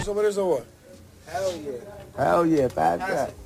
some of this or what? Hell yeah. Hell yeah, 5 shots.